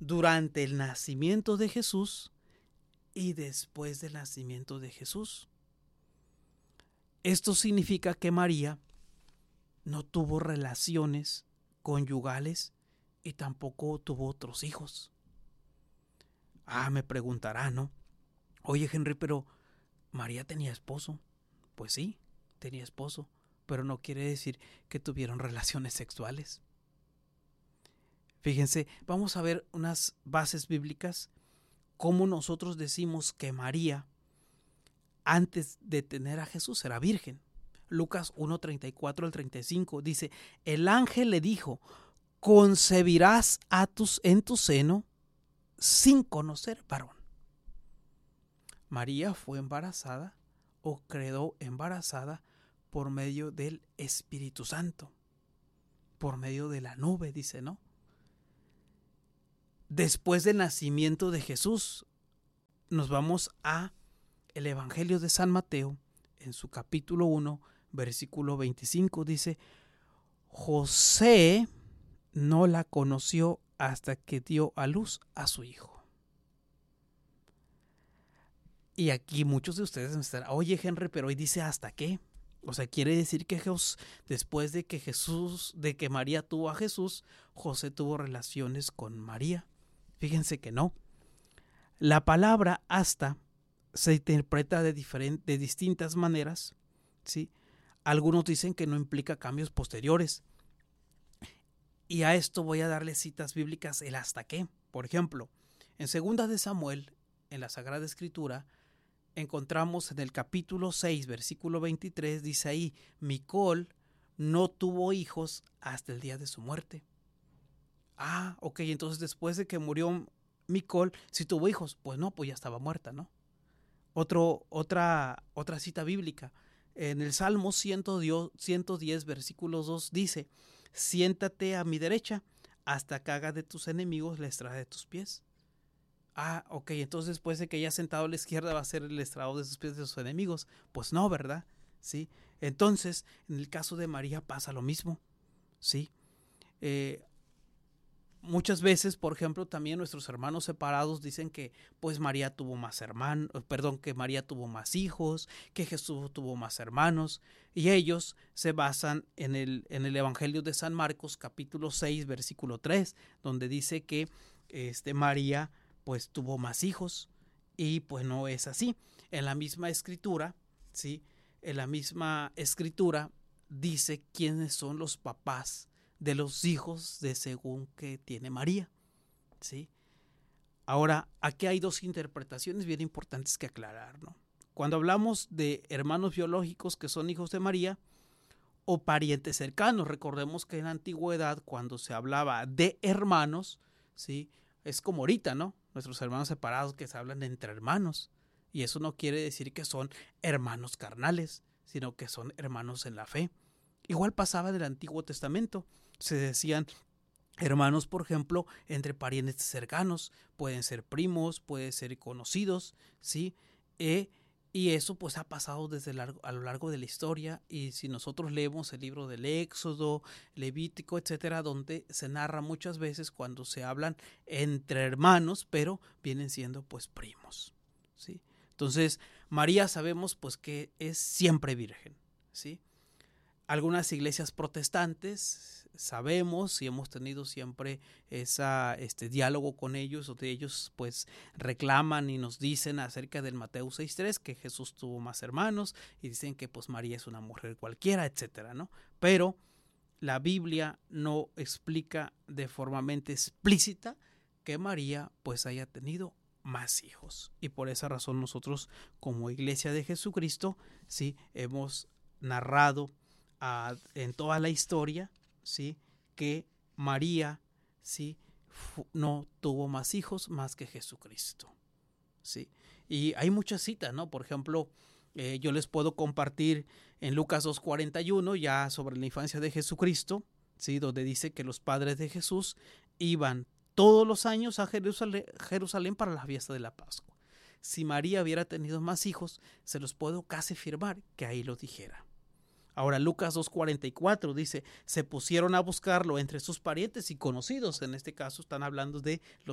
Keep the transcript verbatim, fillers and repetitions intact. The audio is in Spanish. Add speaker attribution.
Speaker 1: durante el nacimiento de Jesús y después del nacimiento de Jesús. Esto significa que María no tuvo relaciones conyugales y tampoco tuvo otros hijos. Ah, me preguntará, ¿no? Oye, Henry, pero María tenía esposo. Pues sí, tenía esposo, pero no quiere decir que tuvieron relaciones sexuales. Fíjense, vamos a ver unas bases bíblicas, cómo nosotros decimos que María, antes de tener a Jesús, era virgen. Lucas uno, treinta y cuatro al treinta y cinco dice, el ángel le dijo, concebirás a tus, en tu seno sin conocer varón. María fue embarazada o quedó embarazada por medio del Espíritu Santo, por medio de la nube, dice, ¿no? Después del nacimiento de Jesús, nos vamos a el Evangelio de San Mateo, en su capítulo uno, versículo veinticinco, dice, José no la conoció hasta que dio a luz a su hijo. Y aquí muchos de ustedes me están, oye Henry, pero hoy dice hasta qué. O sea, quiere decir que Jesús, después de que Jesús, de que María tuvo a Jesús, José tuvo relaciones con María. Fíjense que no. La palabra hasta se interpreta de, diferente, de distintas maneras, ¿sí? Algunos dicen que no implica cambios posteriores. Y a esto voy a darle citas bíblicas el hasta qué. Por ejemplo, en Segunda de Samuel, en la Sagrada Escritura, encontramos en el capítulo seis, versículo veintitrés, dice ahí, Micol no tuvo hijos hasta el día de su muerte. Ah, ok, entonces después de que murió Micol, ¿sí tuvo hijos? Pues no, pues ya estaba muerta, ¿no? Otro, otra, otra cita bíblica, en el Salmo ciento diez, versículo dos, dice, siéntate a mi derecha hasta que haga de tus enemigos la estrada de tus pies. Ah, ok, entonces después de que haya sentado a la izquierda va a ser el estrado de sus pies de sus enemigos. Pues no, ¿verdad? Sí. Entonces, en el caso de María pasa lo mismo. Sí. Eh, muchas veces, por ejemplo, también nuestros hermanos separados dicen que pues María tuvo más hermanos, perdón, que María tuvo más hijos, que Jesús tuvo más hermanos, y ellos se basan en el, en el Evangelio de San Marcos, capítulo seis, versículo tres, donde dice que este, María pues tuvo más hijos, y pues no es así. En la misma escritura, ¿sí? En la misma escritura dice quiénes son los papás de los hijos de según que tiene María, ¿sí? Ahora, aquí hay dos interpretaciones bien importantes que aclarar, ¿no? Cuando hablamos de hermanos biológicos que son hijos de María o parientes cercanos, recordemos que en la antigüedad cuando se hablaba de hermanos, ¿sí? Es como ahorita, ¿no? Nuestros hermanos separados que se hablan entre hermanos. Y eso no quiere decir que son hermanos carnales, sino que son hermanos en la fe. Igual pasaba en el Antiguo Testamento. Se decían hermanos, por ejemplo, entre parientes cercanos. Pueden ser primos, pueden ser conocidos, ¿sí? Eh, y eso pues ha pasado desde largo, a lo largo de la historia. Y si nosotros leemos el libro del Éxodo, Levítico, etcétera, donde se narra muchas veces cuando se hablan entre hermanos, pero vienen siendo pues primos, ¿sí? Entonces, María sabemos pues que es siempre virgen, ¿sí? Algunas iglesias protestantes sabemos y hemos tenido siempre esa, este diálogo con ellos, donde ellos pues reclaman y nos dicen acerca del Mateo seis tres que Jesús tuvo más hermanos y dicen que pues María es una mujer cualquiera, etcétera, ¿no? Pero la Biblia no explica de forma explícita que María pues haya tenido más hijos, y por esa razón nosotros como Iglesia de Jesucristo sí hemos narrado a, en toda la historia, sí, que María sí no tuvo más hijos más que Jesucristo, sí. Y hay muchas citas, ¿no? Por ejemplo, eh, yo les puedo compartir en Lucas dos cuarenta y uno ya sobre la infancia de Jesucristo, sí, donde dice que los padres de Jesús iban todos los años a Jerusalén, Jerusalén para la fiesta de la Pascua. Si María hubiera tenido más hijos, se los puedo casi afirmar que ahí lo dijera. Ahora Lucas dos cuarenta y cuatro dice, se pusieron a buscarlo entre sus parientes y conocidos. En este caso están hablando de los